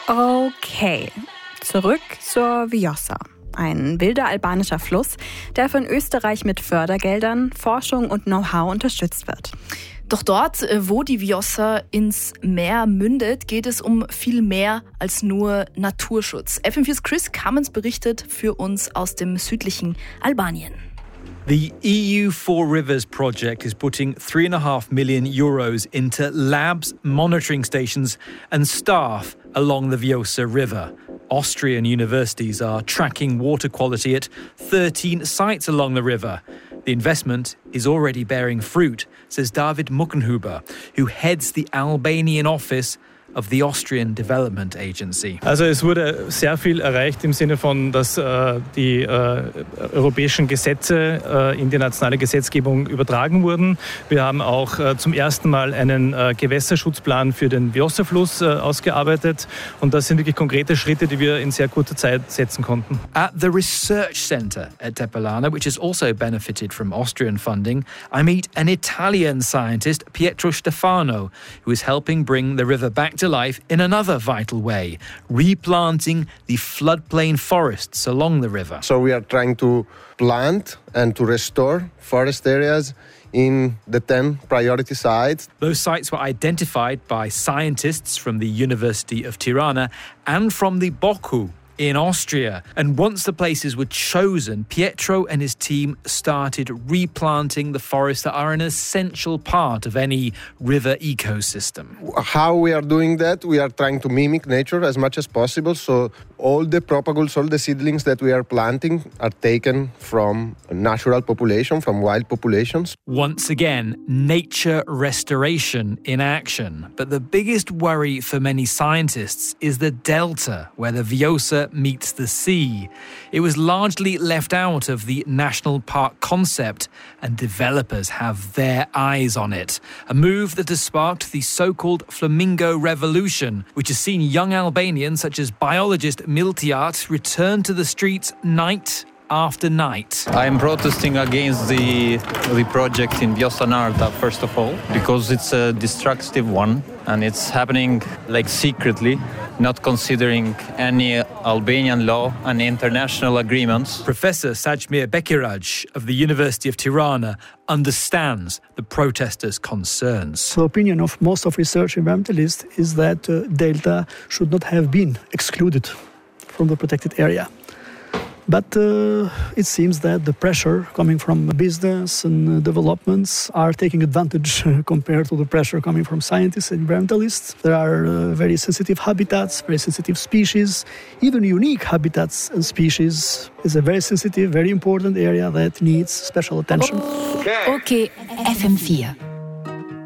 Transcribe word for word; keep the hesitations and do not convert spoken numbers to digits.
Okay, zurück zur Vjosa. Ein wilder albanischer Fluss, der von Österreich mit Fördergeldern, Forschung und Know-how unterstützt wird. Doch dort, wo die Vjosa ins Meer mündet, geht es um viel mehr als nur Naturschutz. F M vier's Chris Cummins berichtet für uns aus dem südlichen Albanien. The E U Four Rivers project is putting three and a half million euros into labs, monitoring stations and staff along the Vjosa River. Austrian universities are tracking water quality at thirteen sites along the river. The investment is already bearing fruit, says David Muckenhuber, who heads the Albanian office of the Austrian Development Agency. Also es wurde sehr viel erreicht im Sinne von, dass äh, die äh, europäischen Gesetze äh, in die nationale Gesetzgebung übertragen wurden. Wir haben auch äh, zum ersten Mal einen äh, Gewässerschutzplan für den Vjosa-Fluss äh, ausgearbeitet. Und das sind wirklich konkrete Schritte, die wir in sehr kurzer Zeit setzen konnten. At the Research Centre at Tepelana, which has also benefited from Austrian funding, I meet an Italian scientist, Pietro Stefano, who is helping bring the river back to life in another vital way, replanting the floodplain forests along the river. So we are trying to plant and to restore forest areas in the ten priority sites. Those sites were identified by scientists from the University of Tirana and from the Boku in Austria. And once the places were chosen, Pietro and his team started replanting the forests that are an essential part of any river ecosystem. How we are doing that? We are trying to mimic nature as much as possible. So all the propagules, all the seedlings that we are planting are taken from a natural population, from wild populations. Once again, nature restoration in action. But the biggest worry for many scientists is the delta where the Vjosa meets the sea. It was largely left out of the national park concept, and developers have their eyes on it. A move that has sparked the so-called Flamingo Revolution, which has seen young Albanians such as biologist Miltiart return to the streets night after night. I'm protesting against the the project in Vjosa Narta, first of all, because it's a destructive one and it's happening like secretly, not considering any Albanian law and international agreements. Professor Sajmir Bekiraj of the University of Tirana understands the protesters' concerns. The opinion of most of research environmentalists is that uh, Delta should not have been excluded from the protected area. But uh, it seems that the pressure coming from business and uh, developments are taking advantage uh, compared to the pressure coming from scientists and environmentalists. There are uh, very sensitive habitats, very sensitive species, even unique habitats and species. It's a very sensitive, very important area that needs special attention. Okay, F M vier.